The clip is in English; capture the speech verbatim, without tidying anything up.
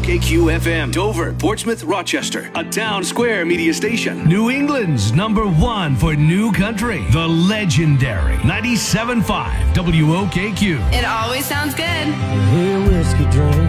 K Q F M, Dover, Portsmouth, Rochester, a Town Square media station. New England's number one for new country, the legendary ninety-seven point five W O K Q. It always sounds good. Hey, whiskey drink.